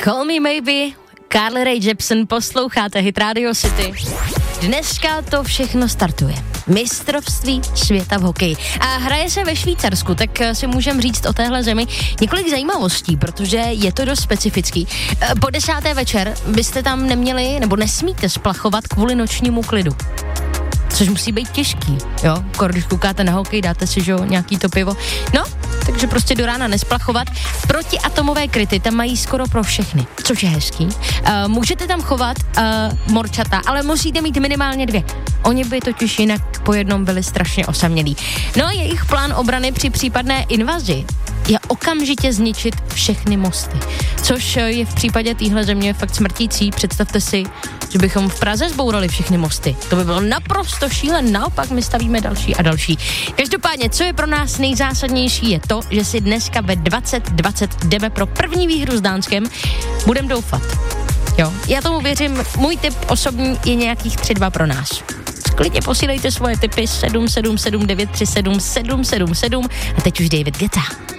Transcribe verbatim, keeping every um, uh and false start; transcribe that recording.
Call Me Maybe, Carly Rae Jepsen, posloucháte Hit Radio City. Dneska to všechno startuje. Mistrovství světa v hokeji. A hraje se ve Švýcarsku, tak si můžeme říct o téhle zemi několik zajímavostí, protože je to dost specifický. Po desáté večer byste tam neměli, nebo nesmíte splachovat kvůli nočnímu klidu. Což musí být těžký, jo? Když koukáte na hokej, dáte si, že jo, nějaký to pivo. No, takže prostě do rána nesplachovat. Protiatomové kryty tam mají skoro pro všechny, což je hezký. Uh, můžete tam chovat uh, morčata, ale musíte mít minimálně dvě. Oni by totiž jinak po jednom byli strašně osamělí. No, jejich plán obrany při případné invazi je okamžitě zničit všechny mosty. Což je v případě téhle země fakt smrtící. Představte si, že bychom v Praze zbourali všechny mosty. To by bylo naprosto šílené. Naopak my stavíme další a další. Každopádně, co je pro nás nejzásadnější, je to, že si dneska ve dvacet dvacet jdeme pro první výhru s Dánskem. Budem doufat. Jo, já tomu věřím. Můj tip osobní je nějakých tři dva pro nás. Klidně posílejte svoje tipy sedm sedm sedm devět tři sedm sedm sedm sedm a teď už David Guetta.